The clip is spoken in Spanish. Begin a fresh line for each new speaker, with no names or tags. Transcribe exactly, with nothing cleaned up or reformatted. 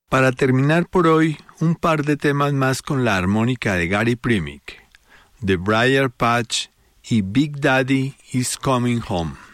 Para terminar por hoy, un par de temas más con la armónica de Gary Primick, The Briar Patch y Big Daddy is Coming Home.